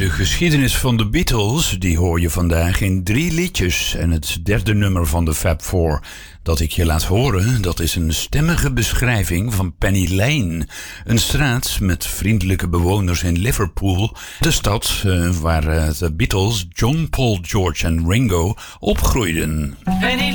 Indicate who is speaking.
Speaker 1: De geschiedenis van de Beatles, die hoor je vandaag in 3 liedjes. En het derde nummer van de Fab Four dat ik je laat horen, dat is een stemmige beschrijving van Penny Lane. Een straat met vriendelijke bewoners in Liverpool. De stad waar de Beatles, John, Paul, George en Ringo opgroeiden.